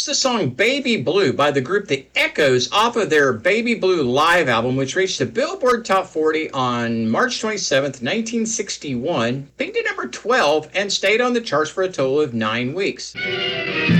the song Baby Blue by the group The Echoes off of their Baby Blue live album, which reached the Billboard Top 40 on March 27th, 1961, peaked at number 12, and stayed on the charts for a total of 9 weeks.